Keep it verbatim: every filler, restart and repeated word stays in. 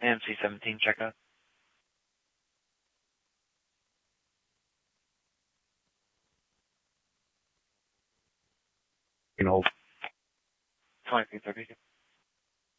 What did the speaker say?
A M C seventeen checkup. You know, twenty-three thirty.